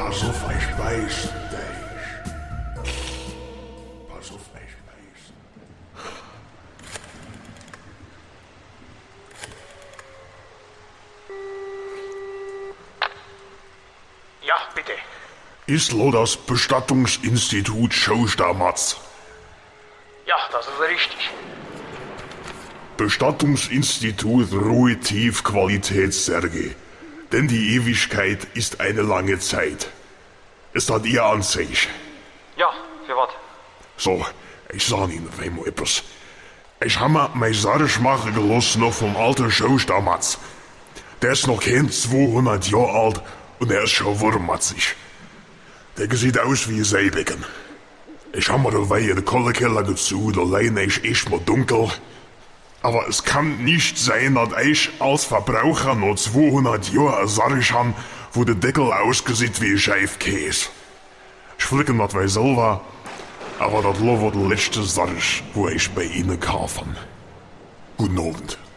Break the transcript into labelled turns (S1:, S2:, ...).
S1: Pass auf, ich beiß dich. Pass auf, ich beiß.
S2: Ja, bitte.
S1: Ist lo das Bestattungsinstitut Schostamatz?
S2: Ja, das ist richtig.
S1: Bestattungsinstitut Ruhe Tief Qualitätssärge. Denn die Ewigkeit ist eine lange Zeit. Es hat ihr an sich.
S2: Ja, für was?
S1: So, ich sag Ihnen einmal etwas. Ich hab mir mein Sarg machen gelassen noch vom alten Schostamatz. Der ist noch kein 200 Jahre alt und er ist schon wurmatzig. Der sieht aus wie ein Seebecken. Ich hab mir dabei in den Kohlekeller gezogen, allein ist echt mal dunkel. Aber es kann nicht sein, dass ich als Verbraucher noch 200 Jahre ein Sarg habe, wo der Deckel aussieht wie ein Scheifkäse. Ich flicke das weiß selber, aber das war der letzte Sarg, wo ich bei Ihnen kaufen. Guten Abend.